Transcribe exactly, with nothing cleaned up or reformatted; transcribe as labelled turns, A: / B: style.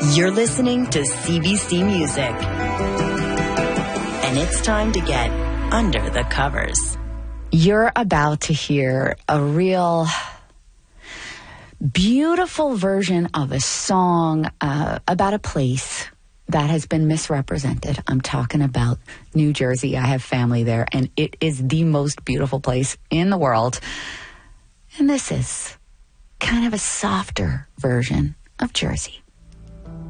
A: You're listening to C B C Music. And it's time to get under the covers.
B: You're about to hear a real beautiful version of a song uh, about a place that has been misrepresented. I'm talking about New Jersey. I have family there, and it is the most beautiful place in the world. And this is kind of a softer version of Jersey.